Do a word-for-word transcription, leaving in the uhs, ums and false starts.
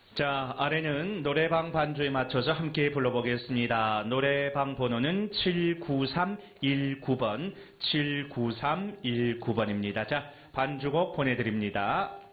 자, 아래는 노래방 반주에 맞춰서 함께 불러보겠습니다. 노래방 번호는 칠구삼일구 번, 칠구삼일구 번입니다. 자, 반주곡 보내드립니다.